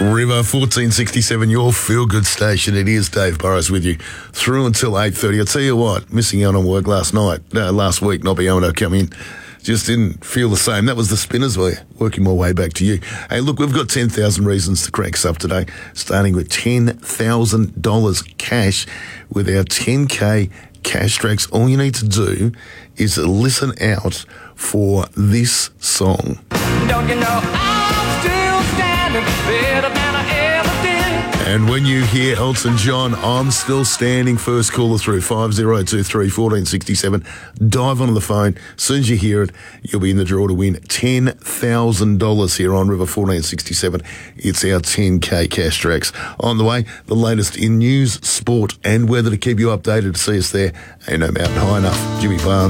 River 1467, your feel-good station. It is Dave Burrows with you through until 8:30. I'll tell you what, missing out on work last week, not being able to come in, just didn't feel the same. That was the Spinners way, working my way back to you. Hey, look, we've got 10,000 reasons to crank us up today, starting with $10,000 cash with our 10K cash tracks. All you need to do is listen out for this song. Don't you know I'm still standing better than I ever did? And when you hear Elton John, I'm Still Standing, first caller through 5023 1467. Dive onto the phone. As soon as you hear it, you'll be in the draw to win $10,000 here on River 1467. It's our 10K cash tracks. On the way, the latest in news, sport and weather to keep you updated. To see us there. Ain't no mountain high enough. Jimmy Barnes.